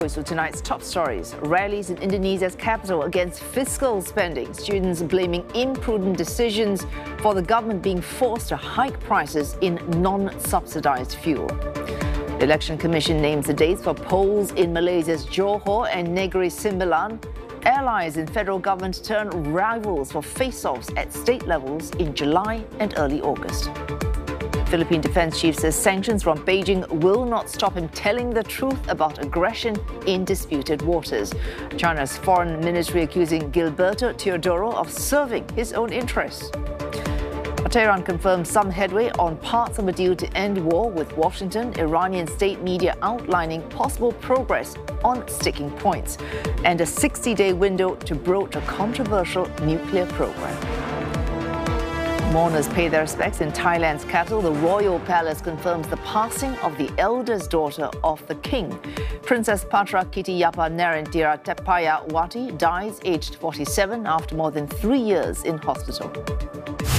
So tonight's top stories: rallies in Indonesia's capital against fiscal spending, students blaming imprudent decisions for the government being forced to hike prices in non-subsidized fuel. The Election Commission names the dates for polls in Malaysia's Johor and Negeri Sembilan. Allies in federal government turn rivals for face-offs at state levels in July and early August. Philippine Defense Chief says sanctions from Beijing will not stop him telling the truth about aggression in disputed waters. China's foreign ministry accusing Gilberto Teodoro of serving his own interests. Tehran confirms some headway on parts of a deal to end war with Washington, Iranian state media outlining possible progress on sticking points, and a 60-day window to broach a controversial nuclear program. Mourners pay their respects in Thailand's capital. The royal palace confirms the passing of the eldest daughter of the king. Princess Patra Kittyapa Narendra Tepaya Wati dies aged 47 after more than 3 years in hospital.